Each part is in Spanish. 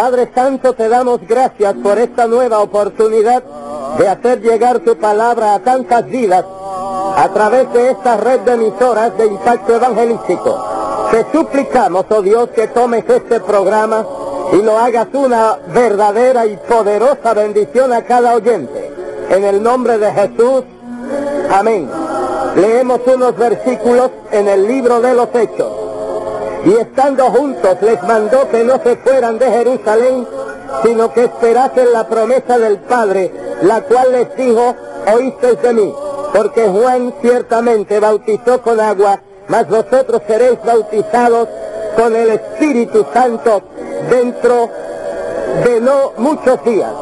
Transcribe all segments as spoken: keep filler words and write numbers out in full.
Padre Santo, te damos gracias por esta nueva oportunidad de hacer llegar tu palabra a tantas vidas a través de esta red de emisoras de impacto evangelístico. Te suplicamos, oh Dios, que tomes este programa y lo hagas una verdadera y poderosa bendición a cada oyente. En el nombre de Jesús, amén. Leemos unos versículos en el libro de los Hechos. Y estando juntos les mandó que no se fueran de Jerusalén, sino que esperasen la promesa del Padre, la cual les dijo: oísteis de mí, porque Juan ciertamente bautizó con agua, mas vosotros seréis bautizados con el Espíritu Santo dentro de no muchos días.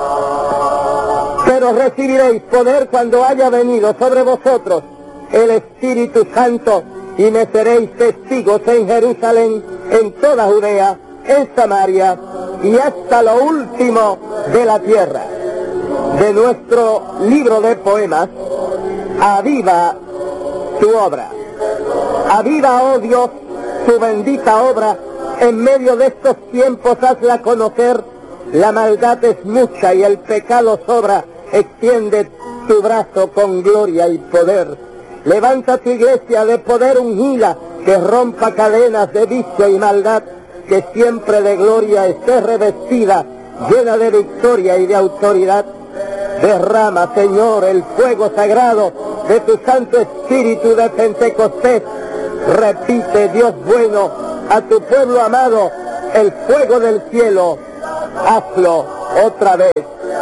Pero recibiréis poder cuando haya venido sobre vosotros el Espíritu Santo, y me seréis testigos en Jerusalén, en toda Judea, en Samaria y hasta lo último de la tierra. De nuestro libro de poemas, Aviva tu obra. Aviva, oh Dios, tu bendita obra. En medio de estos tiempos hazla conocer. La maldad es mucha y el pecado sobra. Extiende tu brazo con gloria y poder. Levanta tu iglesia de poder ungida, que rompa cadenas de vicio y maldad, que siempre de gloria esté revestida, llena de victoria y de autoridad. Derrama, Señor, el fuego sagrado de tu Santo Espíritu de Pentecostés. Repite, Dios bueno, a tu pueblo amado, el fuego del cielo. Hazlo otra vez.